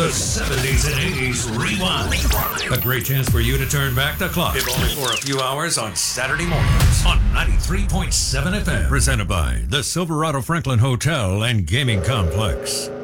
70s and 80s Rewind. A great chance for you to turn back the clock, if only for a few hours on Saturday mornings on 93.7 FM. Presented by the Silverado Franklin Hotel and Gaming Complex.